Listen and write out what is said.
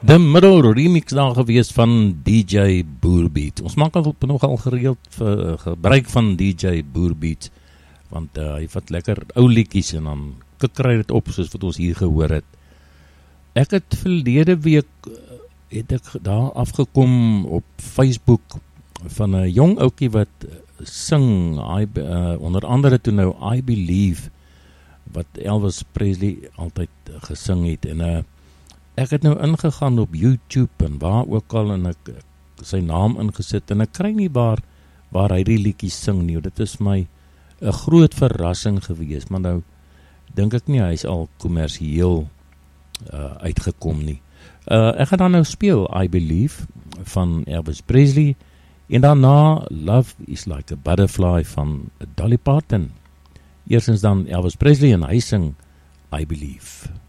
De middel remix daar gewees van DJ Boerbeat. Ons maak nogal gereeld gebruik van DJ Boerbeat, want hy vat lekker ou liedjies en dan kry dit op soos wat ons hier gehoor het. Ek het verlede week het ek daar afgekom op Facebook van 'n jong ouetjie wat sing, onder andere toe nou I Believe, wat Elvis Presley altyd gesing het, en ek het nou ingegaan op YouTube en waar ook al, en ek sy naam ingesit, en ek kry nie waar hy die liedjie sing nie. Dit is my 'n groot verrassing gewees, maar nou dink ek nie hy is al kommersieel uitgekom nie. Ek gaan dan nou speel I Believe van Elvis Presley, en daarna Love is Like a Butterfly van Dolly Parton. Eerstens dan Elvis Presley en hy sing I Believe.